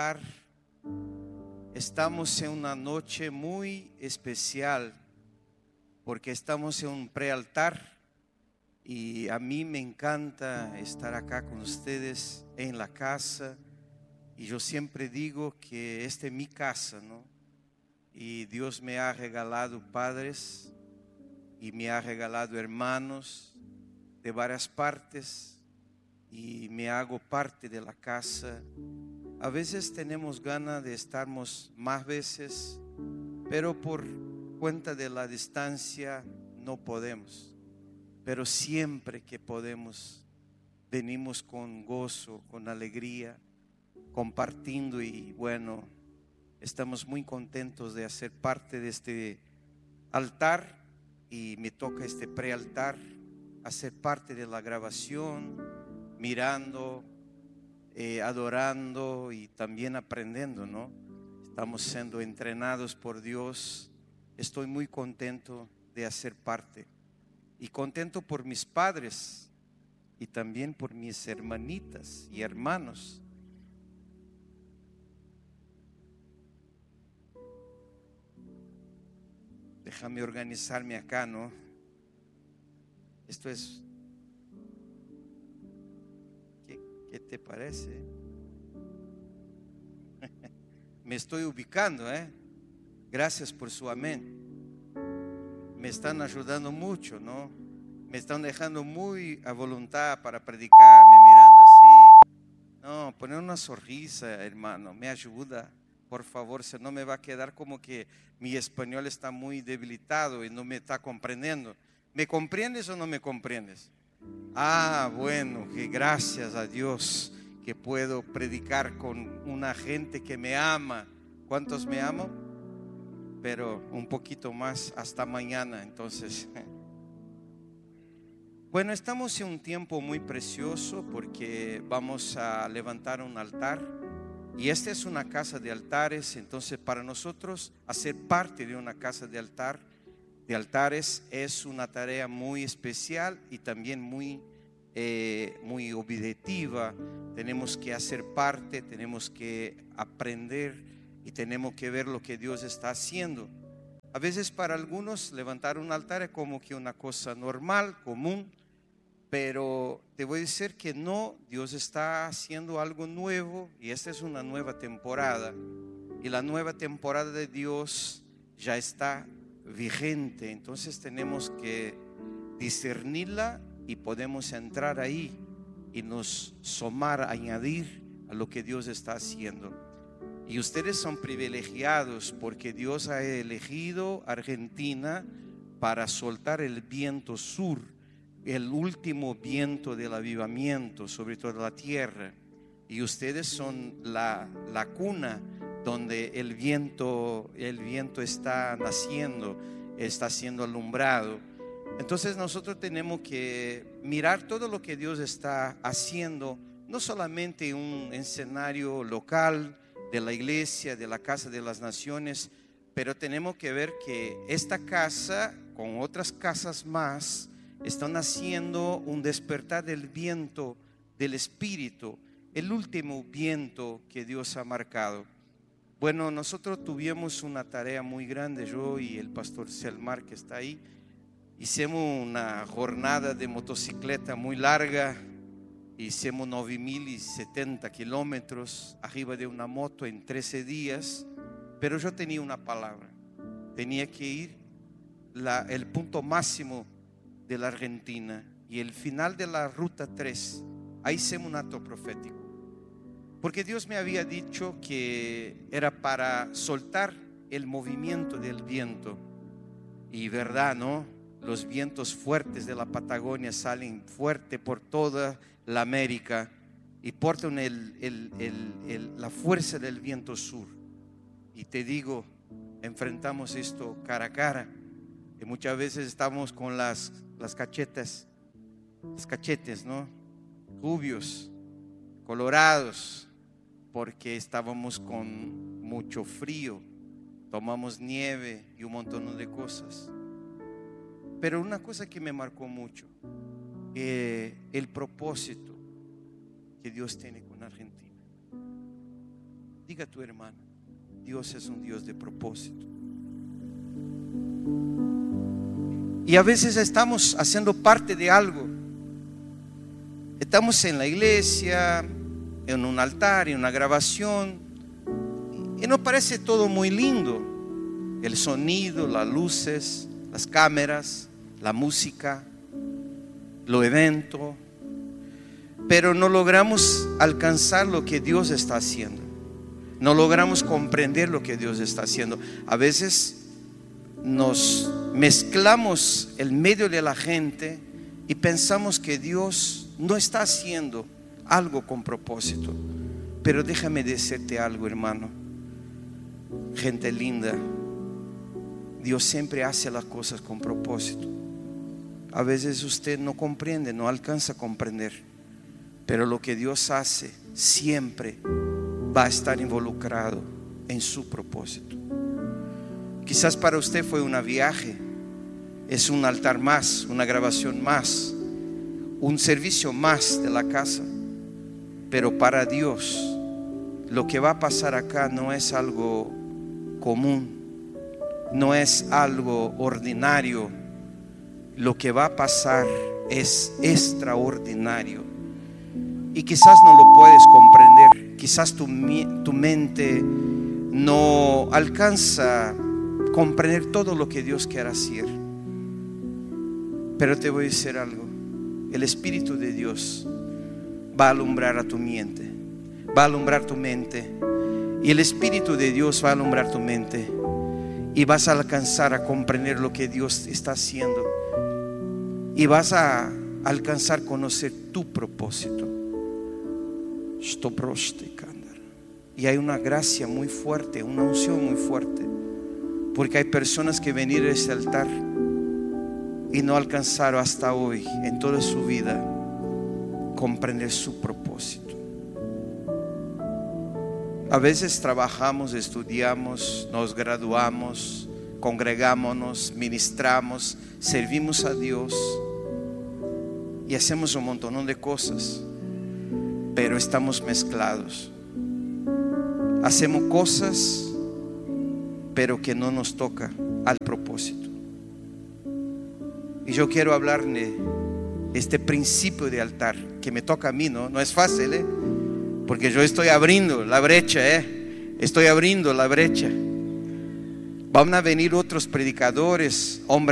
altar. Estamos en una noche muy especial porque estamos en un prealtar y a mí me encanta estar acá con ustedes en la casa, y yo siempre digo que esta es mi casa, ¿no? Y Dios me ha regalado padres y me ha regalado hermanos de varias partes y me hago parte de la casa. A veces tenemos ganas de estarmos más veces, pero por cuenta de la distancia no podemos. Pero siempre que podemos, venimos con gozo, con alegría, compartiendo, y bueno, estamos muy contentos de hacer parte de este altar, y me toca este prealtar, hacer parte de la grabación, mirando, adorando y también aprendiendo, ¿no? Estamos siendo entrenados por Dios. Estoy muy contento de hacer parte y contento por mis padres y también por mis hermanitas y hermanos. Déjame organizarme acá, ¿no? Esto es... ¿Qué te parece? Me estoy ubicando, ¿eh? Gracias por su amén. Me están ayudando mucho, ¿no? Me están dejando muy a voluntad para predicarme, mirando así. No, poner una sonrisa, hermano, me ayuda. Por favor, si no me va a quedar como que mi español está muy debilitado y no me está comprendiendo. ¿Me comprendes o no me comprendes? Ah, bueno, que gracias a Dios que puedo predicar con una gente que me ama. ¿Cuántos me aman? Pero un poquito más hasta mañana. Entonces, bueno, estamos en un tiempo muy precioso porque vamos a levantar un altar, y esta es una casa de altares. Entonces, para nosotros hacer parte de una casa de altares es una tarea muy especial y también muy objetiva. Tenemos que hacer parte, tenemos que aprender y tenemos que ver lo que Dios está haciendo. A veces para algunos levantar un altar es como que una cosa normal, común, pero te voy a decir que no. Dios está haciendo algo nuevo, y esta es una nueva temporada, y la nueva temporada de Dios ya está vigente. Entonces tenemos que discernirla y podemos entrar ahí y nos sumar, añadir a lo que Dios está haciendo. Y ustedes son privilegiados porque Dios ha elegido Argentina para soltar el viento sur, el último viento del avivamiento sobre toda la tierra. Y ustedes son la cuna donde el viento está naciendo, está siendo alumbrado. Entonces nosotros tenemos que mirar todo lo que Dios está haciendo, no solamente en un escenario local de la iglesia, de la casa de las naciones, pero tenemos que ver que esta casa con otras casas más están haciendo un despertar del viento del Espíritu, el último viento que Dios ha marcado. Bueno, nosotros tuvimos una tarea muy grande, yo y el pastor Selmar, que está ahí. Hicimos una jornada de motocicleta muy larga. Hicimos 9.070 kilómetros arriba de una moto en 13 días. Pero yo tenía una palabra: tenía que ir el punto máximo de la Argentina y el final de la ruta 3. Ahí hicimos un acto profético, porque Dios me había dicho que era para soltar el movimiento del viento. Y verdad, ¿no? Los vientos fuertes de la Patagonia salen fuerte por toda la América y portan la fuerza del viento sur. Y te digo, enfrentamos esto cara a cara, y muchas veces estamos con las cachetes, ¿no? Rubios, colorados, porque estábamos con mucho frío, tomamos nieve y un montón de cosas. Pero una cosa que me marcó mucho, el propósito que Dios tiene con Argentina. Diga a tu hermano, Dios es un Dios de propósito. Y a veces estamos haciendo parte de algo. Estamos en la iglesia, en un altar, en una grabación, y nos parece todo muy lindo. El sonido, las luces, las cámaras, la música, los eventos. Pero no logramos alcanzar lo que Dios está haciendo. No logramos comprender lo que Dios está haciendo. A veces nos mezclamos en medio de la gente y pensamos que Dios no está haciendo algo con propósito. Pero déjame decirte algo, hermano, gente linda, Dios siempre hace las cosas con propósito. A veces usted no comprende, no alcanza a comprender, pero lo que Dios hace siempre va a estar involucrado en su propósito. Quizás para usted fue un viaje, es un altar más, una grabación más, un servicio más de la casa. Pero para Dios, lo que va a pasar acá no es algo común, no es algo ordinario. Lo que va a pasar es extraordinario. Y quizás no lo puedes comprender, quizás tu mente no alcanza a comprender todo lo que Dios quiere hacer. Pero te voy a decir algo, el Espíritu de Dios va a alumbrar a tu mente, va a alumbrar tu mente, y el Espíritu de Dios va a alumbrar tu mente, y vas a alcanzar a comprender lo que Dios está haciendo, y vas a alcanzar a conocer tu propósito. Y hay una gracia muy fuerte, una unción muy fuerte, porque hay personas que vinieron a ese altar y no alcanzaron hasta hoy en toda su vida comprender su propósito. A veces trabajamos, estudiamos, nos graduamos, congregámonos, ministramos, servimos a Dios y hacemos un montón de cosas, pero estamos mezclados. Hacemos cosas, pero que no nos toca al propósito. Y yo quiero hablarle este principio de altar que me toca a mí, no es fácil, porque yo estoy abriendo la brecha, estoy abriendo la brecha. Van a venir otros predicadores, hombres